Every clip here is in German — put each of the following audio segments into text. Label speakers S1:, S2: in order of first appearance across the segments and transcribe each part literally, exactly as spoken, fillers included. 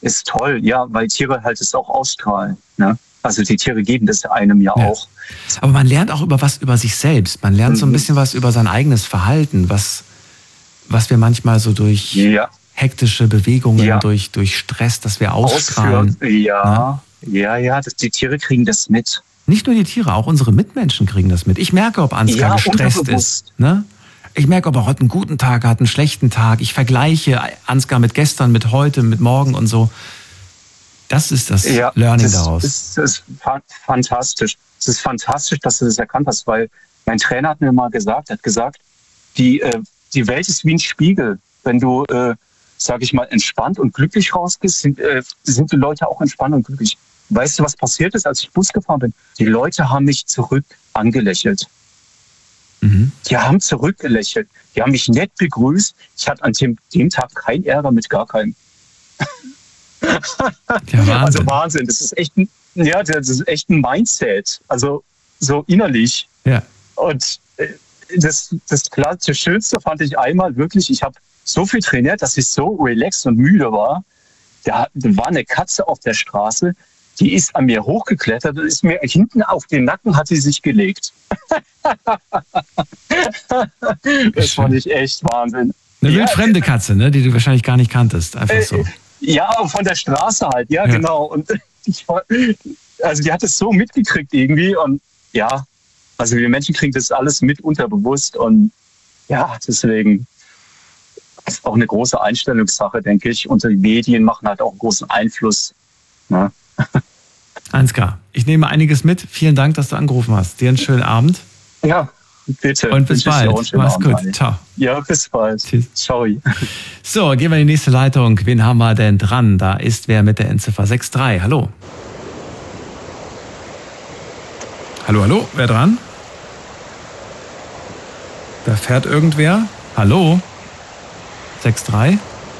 S1: ist toll, ja, weil Tiere halt es auch ausstrahlen. Ne? Also die Tiere geben das einem ja, ja auch.
S2: Aber man lernt auch über was über sich selbst. Man lernt mhm. so ein bisschen was über sein eigenes Verhalten, was, was wir manchmal so durch ja. hektische Bewegungen, ja. durch, durch Stress, dass wir ausstrahlen.
S1: Ausführt. Ja, ne? ja, ja, das, die Tiere kriegen das mit.
S2: Nicht nur die Tiere, auch unsere Mitmenschen kriegen das mit. Ich merke, ob Ansgar ja, gestresst ist. Ne? Ich merke, ob er heute einen guten Tag hat, einen schlechten Tag. Ich vergleiche Ansgar mit gestern, mit heute, mit morgen und so. Das ist das ja, Learning
S1: das
S2: daraus.
S1: Ist, das ist fantastisch. Es ist fantastisch, dass du das erkannt hast, weil mein Trainer hat mir mal gesagt, hat gesagt, die, äh, die Welt ist wie ein Spiegel. Wenn du, äh, sag ich mal, entspannt und glücklich rausgehst, sind, äh, sind die Leute auch entspannt und glücklich. Weißt du, was passiert ist, als ich Bus gefahren bin? Die Leute haben mich zurück angelächelt. Mhm. Die haben zurückgelächelt. Die haben mich nett begrüßt. Ich hatte an dem, dem Tag keinen Ärger mit gar keinem.
S2: Ja, Wahnsinn.
S1: Also Wahnsinn. Das ist echt ein, ja, das ist echt ein Mindset. Also so innerlich.
S2: Ja.
S1: Und das, das, klar, das Schönste fand ich einmal wirklich, ich habe so viel trainiert, dass ich so relaxed und müde war. Da war eine Katze auf der Straße, die ist an mir hochgeklettert und ist mir hinten auf den Nacken hat sie sich gelegt. Das fand ich echt Wahnsinn.
S2: Eine ja, wildfremde Katze, ne, die du wahrscheinlich gar nicht kanntest. Einfach so.
S1: Ja, von der Straße halt, ja, ja. genau. Und ich, also die hat es so mitgekriegt irgendwie und ja, also wir Menschen kriegen das alles mit unterbewusst und ja, deswegen ist auch eine große Einstellungssache, denke ich. Und die Medien machen halt auch einen großen Einfluss. Ne?
S2: Ansgar, ich nehme einiges mit. Vielen Dank, dass du angerufen hast. Dir einen schönen Abend.
S1: Ja, bitte.
S2: Und bis bald. Mach's gut. Abend, Ciao.
S1: Ja, bis bald.
S2: Tschüss.
S1: Ciao.
S2: So, gehen wir in die nächste Leitung. Wen haben wir denn dran? Da ist wer mit der Endziffer sechs drei. Hallo. Hallo, hallo. Wer dran? Da fährt irgendwer. Hallo. sechs drei.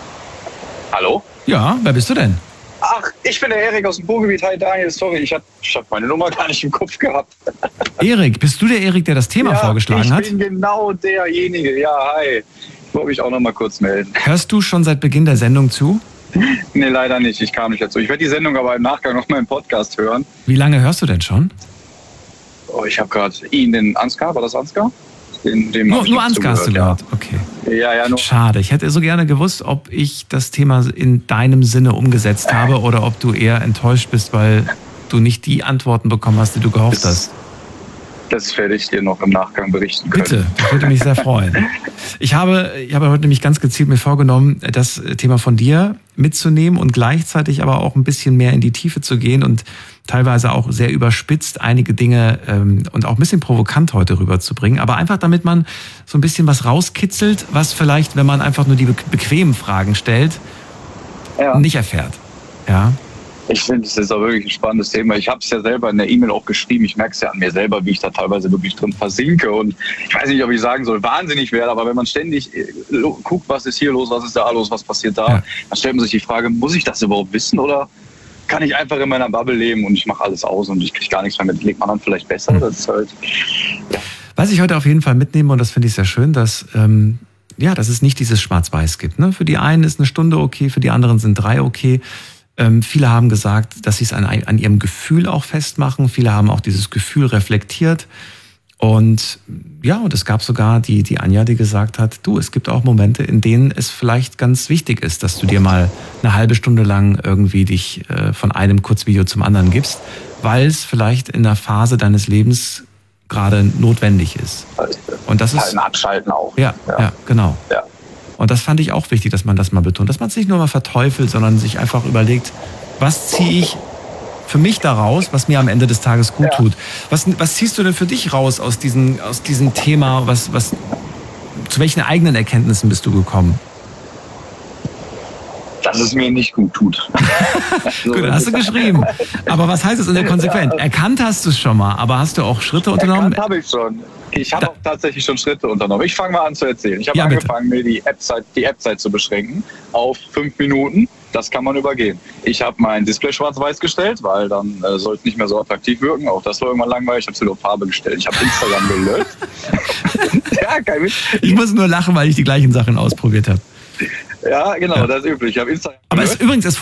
S3: Hallo?
S2: Ja, wer bist du denn?
S3: Ach, ich bin der Erik aus dem Ruhrgebiet. Hi Daniel, sorry, ich habe ich hab meine Nummer gar nicht im Kopf gehabt.
S2: Erik, bist du der Erik, der das Thema
S3: ja,
S2: vorgeschlagen hat?
S3: ich bin genau derjenige. Ja, hi. Ich wollte mich auch noch mal kurz melden.
S2: Hörst du schon seit Beginn der Sendung zu?
S3: Nee, leider nicht. Ich kam nicht dazu. Ich werde die Sendung aber im Nachgang noch mal im Podcast hören.
S2: Wie lange hörst du denn schon?
S3: Oh, ich habe gerade ihn, den Ansgar, war das Ansgar? Den, dem
S2: nur nur Ansgar hast du gehört, ja. Okay.
S3: Ja, ja, nur.
S2: Schade, ich hätte so gerne gewusst, ob ich das Thema in deinem Sinne umgesetzt habe oder ob du eher enttäuscht bist, weil du nicht die Antworten bekommen hast, die du gehofft hast.
S3: Das werde ich dir noch im Nachgang berichten können.
S2: Bitte, das würde mich sehr freuen. Ich habe, ich habe heute nämlich ganz gezielt mir vorgenommen, das Thema von dir mitzunehmen und gleichzeitig aber auch ein bisschen mehr in die Tiefe zu gehen und teilweise auch sehr überspitzt einige Dinge ähm, und auch ein bisschen provokant heute rüberzubringen. Aber einfach damit man so ein bisschen was rauskitzelt, was vielleicht, wenn man einfach nur die be- bequemen Fragen stellt, ja. nicht erfährt. Ja.
S3: Ich finde, es ist auch wirklich ein spannendes Thema. Ich habe es ja selber in der E-Mail auch geschrieben. Ich merke es ja an mir selber, wie ich da teilweise wirklich drin versinke. Und ich weiß nicht, ob ich sagen soll, wahnsinnig werde, aber wenn man ständig guckt, was ist hier los, was ist da los, was passiert da, ja. dann stellt man sich die Frage, muss ich das überhaupt wissen oder kann ich einfach in meiner Bubble leben und ich mache alles aus und ich kriege gar nichts mehr mit. Legt man dann vielleicht besser? Mhm. Das ist halt, ja.
S2: Was ich heute auf jeden Fall mitnehme, und das finde ich sehr schön, dass, ähm, ja, dass es nicht dieses Schwarz-Weiß gibt. Ne? Für die einen ist eine Stunde okay, für die anderen sind drei okay. Ähm, viele haben gesagt, dass sie es an, an ihrem Gefühl auch festmachen. Viele haben auch dieses Gefühl reflektiert. Und ja, und es gab sogar die, die Anja, die gesagt hat, du, es gibt auch Momente, in denen es vielleicht ganz wichtig ist, dass du dir mal eine halbe Stunde lang irgendwie dich äh, von einem Kurzvideo zum anderen gibst, weil es vielleicht in einer Phase deines Lebens gerade notwendig ist. Und das ist
S3: ein Abschalten auch.
S2: Ja, ja, ja genau.
S3: Ja.
S2: Und das fand ich auch wichtig, dass man das mal betont, dass man es nicht nur mal verteufelt, sondern sich einfach überlegt, was ziehe ich für mich daraus, was mir am Ende des Tages gut ja. tut. Was, was ziehst du denn für dich raus aus, diesen, aus diesem Thema? Was, was, zu welchen eigenen Erkenntnissen bist du gekommen?
S3: Dass es mir nicht gut tut.
S2: Gut, hast du geschrieben. Aber was heißt es in der Konsequenz? Ja. Erkannt hast du es schon mal, aber hast du auch Schritte unternommen?
S3: Erkannt habe ich schon. Ich habe auch tatsächlich schon Schritte unternommen. Ich fange mal an zu erzählen. Ich habe ja, angefangen, mir die App-Zeit, die App-Zeit zu beschränken auf fünf Minuten. Das kann man übergehen. Ich habe mein Display schwarz-weiß gestellt, weil dann äh, soll es nicht mehr so attraktiv wirken. Auch das war irgendwann langweilig. Ich habe es wieder auf Farbe gestellt. Ich habe Instagram gelöscht. Ja, kein Witz.
S2: Ich muss nur lachen, weil ich die gleichen Sachen ausprobiert habe.
S3: Ja, genau, ja. Das ist üblich. Ich habe Instagram
S2: Aber es, übrigens, es